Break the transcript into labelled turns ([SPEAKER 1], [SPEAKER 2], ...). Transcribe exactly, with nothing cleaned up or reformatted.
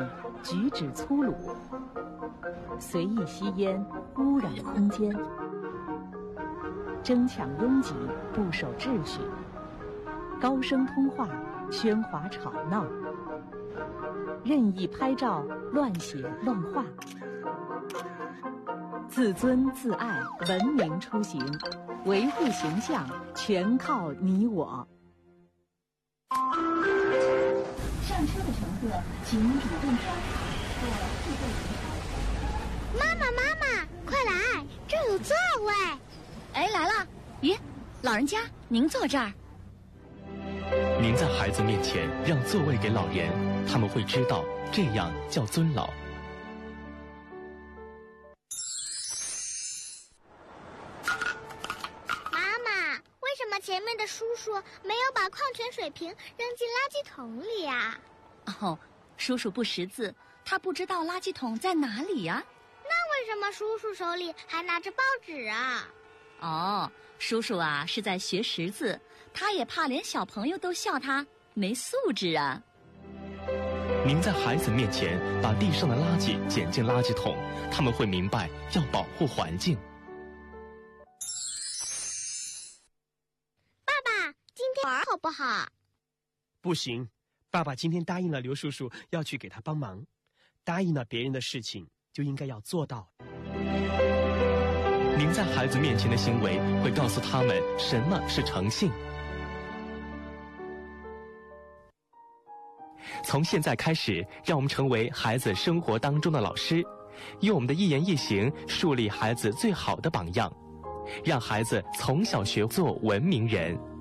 [SPEAKER 1] 举止粗鲁；随意吸烟，污染空间；争抢拥挤，不守秩序；高声通话，喧哗吵闹；任意拍照，乱写乱画。自尊自爱，文明出行，维护形象，全靠你我。上车的乘客，请主动上或自备离开。
[SPEAKER 2] 妈妈，妈妈，快来，这有座位。
[SPEAKER 3] 哎，来了！咦，老人家，您坐这儿。
[SPEAKER 4] 您在孩子面前让座位给老人，他们会知道这样叫尊老。
[SPEAKER 2] 前面的叔叔没有把矿泉水瓶扔进垃圾桶里啊。
[SPEAKER 3] 哦，叔叔不识字，他不知道垃圾桶在哪里呀。
[SPEAKER 2] 那为什么叔叔手里还拿着报纸啊？
[SPEAKER 3] 哦，叔叔啊是在学识字，他也怕连小朋友都笑他没素质啊。
[SPEAKER 4] 您在孩子面前把地上的垃圾捡进垃圾桶，他们会明白要保护环境。
[SPEAKER 2] 玩好不好？
[SPEAKER 5] 不行，爸爸今天答应了刘叔叔要去给他帮忙，答应了别人的事情就应该要做到。
[SPEAKER 4] 您在孩子面前的行为会告诉他们什么是诚信。从现在开始，让我们成为孩子生活当中的老师，用我们的一言一行树立孩子最好的榜样，让孩子从小学做文明人。